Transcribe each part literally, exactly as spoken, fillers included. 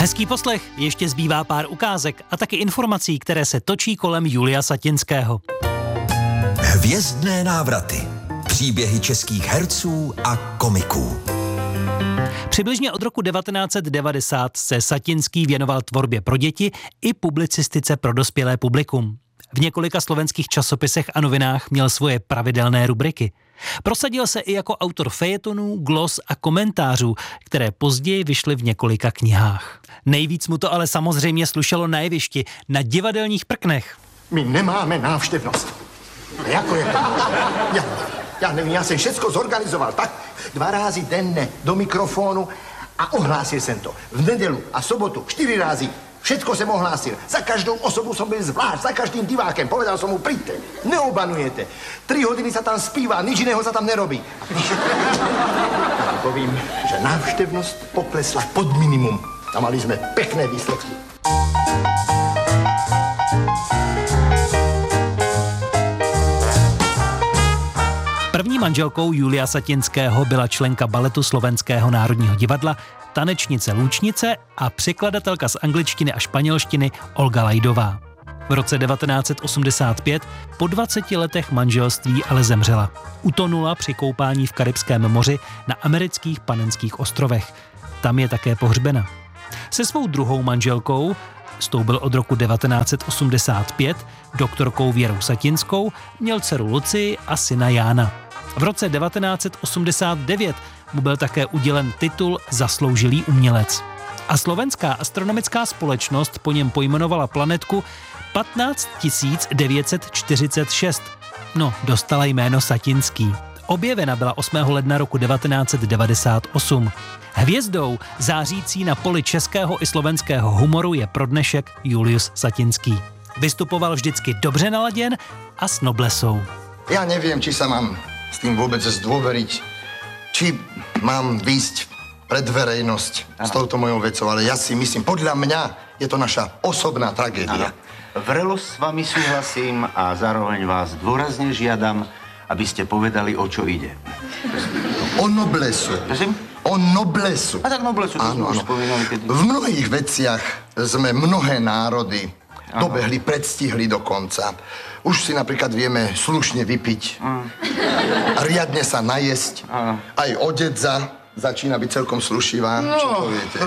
Hezký poslech, ještě zbývá pár ukázek a taky informací, které se točí kolem Julia Satinského. Hvězdné návraty. Příběhy českých herců a komiků. Přibližně od roku devatenáct set devadesát se Satinský věnoval tvorbě pro děti i publicistice pro dospělé publikum. V několika slovenských časopisech a novinách měl svoje pravidelné rubriky. Prosadil se i jako autor fejetonů, glos a komentářů, které později vyšly v několika knihách. Nejvíc mu to ale samozřejmě slušelo na jevišti, na divadelních prknech. My nemáme návštevnost. Jako je to? Ja, ja nevím, já jsem všecko zorganizoval tak, dva rázy denne do mikrofónu a ohlásil jsem to. V nedelu a sobotu čtyři rázy. Všetko jsem ohlásil. Za každou osobu som byl zvlášť, za každým divákem. Povedal som mu, príďte, neobanujete. Tri hodiny sa tam zpívá, nič iného sa tam nerobí. A když povím, že návštevnost poklesla pod minimum. A mali sme pekné výsledky. První manželkou Julia Satinského byla členka baletu Slovenského národního divadla, tanečnice Lučnice a překladatelka z angličtiny a španělštiny Olga Lajdová. V roce devatenáct set osmdesát pět po dvaceti letech manželství ale zemřela. Utonula při koupání v Karibském moři na amerických Panenských ostrovech. Tam je také pohřbena. Se svou druhou manželkou, s tou byl od roku devatenáct set osmdesát pět, doktorkou Věrou Satinskou, měl dceru Lucii a syna Jána. V roce devatenáct set osmdesát devět mu byl také udělen titul Zasloužilý umělec. A Slovenská astronomická společnost po něm pojmenovala planetku patnáct tisíc devět set čtyřicet šest. No, dostala jméno Satinský. Objevena byla osmého ledna roku devatenáct set devadesát osm. Hvězdou zářící na poli českého i slovenského humoru je pro dnešek Julius Satinský. Vystupoval vždycky dobře naladěn a s noblesou. Ja neviem, či sa mám s tým vôbec zdôveriť, či mám výjsť pred verejnosť ano. S touto mojou vecou, ale ja si myslím, podľa mňa je to naša osobná tragédia. Vrelo s vami súhlasím a zároveň vás dôrazne žiadam, aby ste povedali, o čo ide. O noblesu. Prosím? O noblesu. A tak noblesu, to áno, sme už áno. spomínali. Keď... V mnohých veciach sme mnohé národy ano. Dobehli, predstihli dokonca. Už si napríklad vieme slušne vypiť, mm. riadne sa najesť, ano. Aj odedza začína byť celkom slušivá, no. Čo poviete?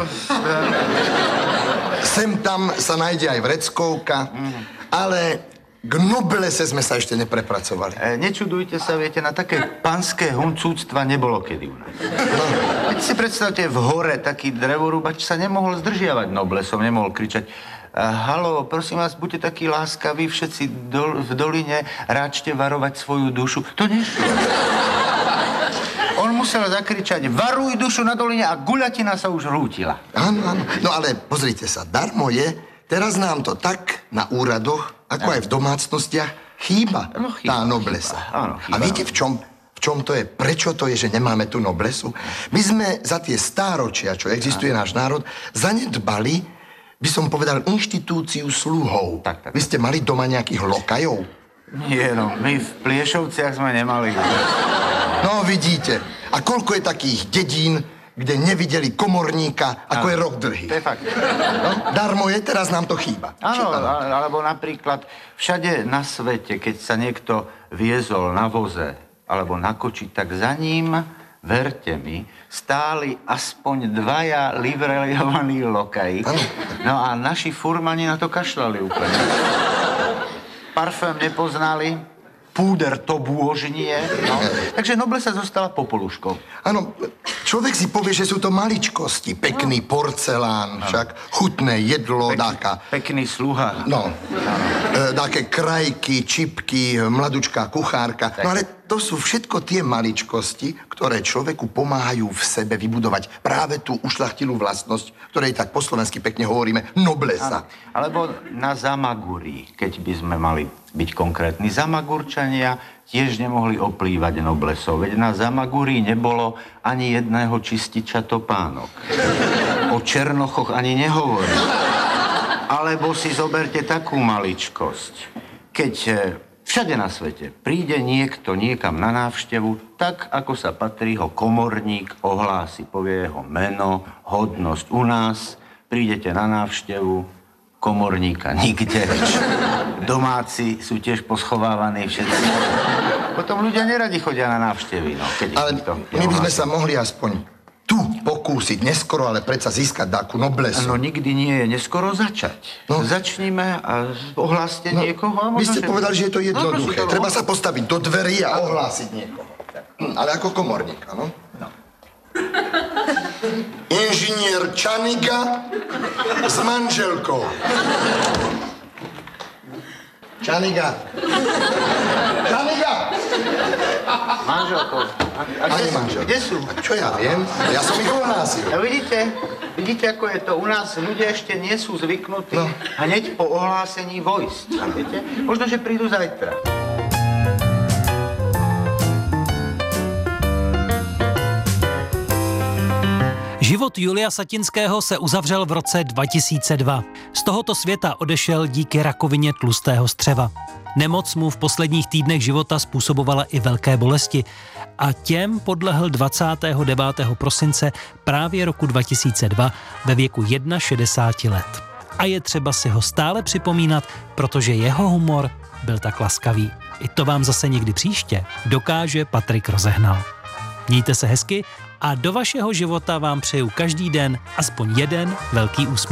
Sem tam sa nájde aj vreckovka, mm. ale k noblese sme sa ešte neprepracovali. E, nečudujte sa, viete, na také panské huncúctva nebolo kedy u nás. No. Veď si predstavte, v hore taký drevorúbač sa nemohol zdržiavať noblesom, nemohol kričať halo, prosím vás, buďte takí láskaví, všetci dol, v doline, ráčte varovať svoju dušu. To nešlo. On musel zakričať, varuj dušu na doline a guľatina sa už rútila. Áno, áno. No ale pozrite sa, darmo je, teraz nám to tak na úradoch, ako aj v domácnostiach, chýba, no, chýba tá noblesa. Chýba. Áno, chýba. A viete, v čom, v čom to je? Prečo to je, že nemáme tú noblesu? My sme za tie stáročia, čo existuje náš národ, zanedbali, by som povedal, inštitúciu sluhov. Tak, tak. Vy ste mali doma nejakých lokajov? Nie, no, my v Pliešovciach sme nemali. No, vidíte. A koľko je takých dedín, kde nevideli komorníka, ako ano. Je rok dlhý? To je fakt. No, darmo je, teraz nám to chýba. Áno, alebo napríklad všade na svete, keď sa niekto viezol na voze alebo na koči, tak za ním, verte mi, stáli aspoň dvaja livrejovaní lokaji. No a naši furmani na to kašľali úplne. Parfém nepoznali, púder to bôžnie. No. Takže noblesa zostala popoluškou. Áno, človek si povie, že sú to maličkosti. Pekný no. porcelán, no. však chutné jedlo, Pek, dáka... Pekný sluha. No, e, dáke krajky, čipky, mladučká kuchárka. Tak. No ale to sú všetko tie maličkosti, ktoré človeku pomáhajú v sebe vybudovať práve tú ušľachtilú vlastnosť, ktorej tak po slovensky pekne hovoríme noblesa. Áno. Alebo na Zamagúrii, keď by sme mali byť konkrétni. Zamagurčania tiež nemohli oplývať noblesov, veď na Zamagúrii nebolo ani jedného čističa topánok. O Černochoch ani nehovorím. Alebo si zoberte takú maličkosť. Keď všade na svete príde niekto niekam na návštevu, tak ako sa patrí, ho komorník ohlási, povie jeho meno, hodnosť. U nás prídete na návštevu, komorníka nikde, domáci sú tiež poschovávaní všetci. Potom ľudia neradi chodia na návštevy, no. Keď Ale to my by sme sa mohli aspoň tu pokúsiť, neskoro, ale predsa získať takú noblesu. No nikdy nie je neskoro začať. No. Začníme a ohláste no, niekoho. A vy ste že... povedali, že je to jednoduché. No, Treba sa postaviť do dverí a ohlásiť niekoho. Ale ako komorník, áno? No. Inžinier Čaniga s manželkou. Čaniga. Čaniga! Manželkou. A, a Ani kde, manžel. Kde sú? A čo ja viem? Ja som ich ohlásil. A vidíte? Vidíte, ako je to? U nás ľudia ešte nie sú zvyknutí no. hneď po ohlásení vojsť. Viete? Možno, že prídu zajtra. Život Julia Satinského se uzavřel v roce dva tisíce dva. Z tohoto světa odešel díky rakovině tlustého střeva. Nemoc mu v posledních týdnech života způsobovala i velké bolesti a těm podlehl dvacátého devátého prosince právě roku dva tisíce dva ve věku šedesáti jedna let. A je třeba si ho stále připomínat, protože jeho humor byl tak laskavý. I to vám zase někdy příště dokáže Patrik Rozehnal. Mějte se hezky a do vašeho života vám přeju každý den aspoň jeden velký úsměv.